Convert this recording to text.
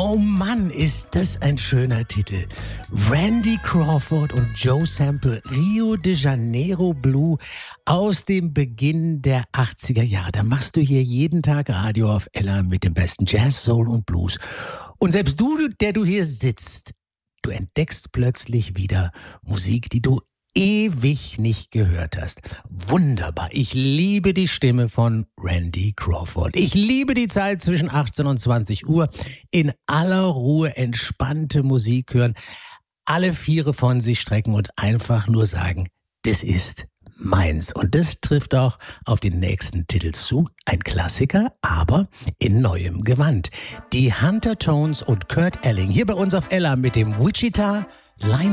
Oh Mann, ist das ein schöner Titel. Randy Crawford und Joe Sample, Rio de Janeiro Blue aus dem Beginn der 80er Jahre. Da machst du hier jeden Tag Radio auf Ella mit dem besten Jazz, Soul und Blues. Und selbst du, der du hier sitzt, du entdeckst plötzlich wieder Musik, die du ewig nicht gehört hast. Wunderbar. Ich liebe die Stimme von Randy Crawford. Ich liebe die Zeit zwischen 18 und 20 Uhr. In aller Ruhe entspannte Musik hören, alle Viere von sich strecken und einfach nur sagen, das ist meins. Und das trifft auch auf den nächsten Titel zu. Ein Klassiker, aber in neuem Gewand. Die Hunter Tones und Kurt Elling hier bei uns auf Ella mit dem Wichita Line